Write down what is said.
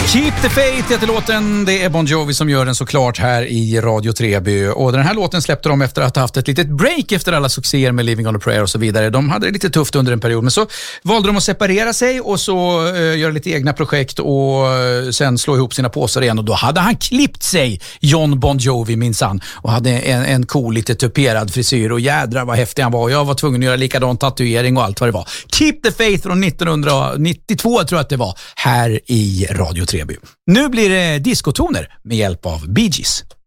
Keep the Faith heter låten. Det är Bon Jovi som gör den såklart här i Radio Treby. Och den här låten släppte de efter att ha haft ett litet break efter alla succéer med Living on a Prayer och så vidare. De hade det lite tufft under en period, men så valde de att separera sig och så göra lite egna projekt och sen slå ihop sina påsar igen. Och då hade han klippt sig, John Bon Jovi minsann, och hade en cool lite tuperad frisyr och jädrar vad häftig han var. Och jag var tvungen att göra likadan tatuering och allt vad det var. Keep the Faith från 1992 tror jag att det var, här i Radio Treby. Nu blir det diskotoner med hjälp av Bee Gees.